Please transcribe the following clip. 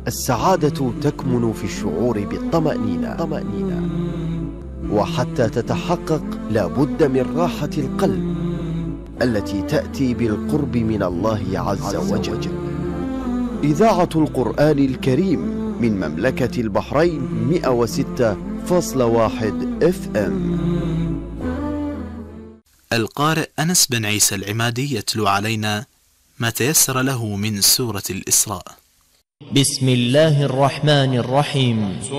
السعادة تكمن في الشعور بالطمأنينة، وحتى تتحقق لابد من راحة القلب التي تأتي بالقرب من الله عز وجل. إذاعة القرآن الكريم من مملكة البحرين 106.1 FM. القارئ أنس بن عيسى العمادي يتلو علينا ما تيسر له من سورة الإسراء. بسم الله الرحمن الرحيم.